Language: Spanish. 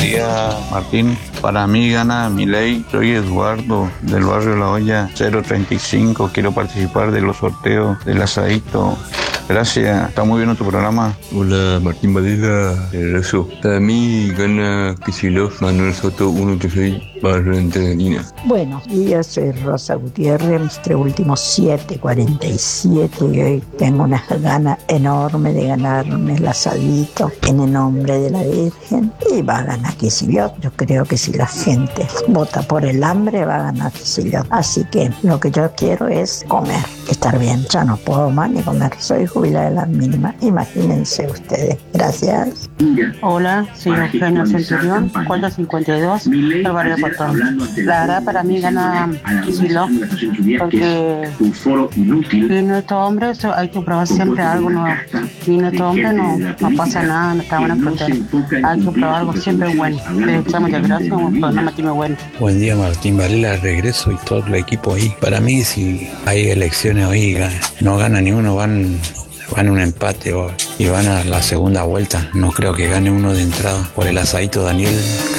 día, Martín. Para mí gana Milei. Soy Eduardo del barrio La Hoya 035. Quiero participar de los sorteos del asadito. Gracias, está muy bien tu programa. Hola, Martín Varela, de Rezo. Para mí gana Kicillof, Manuel Soto 136, barrio Entrenina. Buenos días, soy Rosa Gutiérrez, mis 3 últimos 747 y hoy tengo una gana enorme de ganarme el asadito en el nombre de la Virgen y va a ganar Kicillof. Yo creo que si la gente vota por el hambre va a ganar Kicillof. Así que lo que yo quiero es comer, estar bien. Ya no puedo más ni comer, soy jubilada de la mínima, imagínense ustedes. Gracias. Hola, soy Eugenia Centurión, 452, el barrio de Portón. La verdad para mí gana Kicillof porque vino estos hombres, hay que probar siempre algo nuevo. Vino estos hombres, no pasa nada, no está buena frontera. Hay que probar algo siempre bueno. Les echamos muchas gracias, un programa que me bueno. Buen día, Martín Varela, regreso y todo el equipo ahí. Para mí, si hay elecciones hoy, no gana ni uno, van un empate y van a la segunda vuelta. No creo que gane uno de entrada. Por el asadito, Daniel.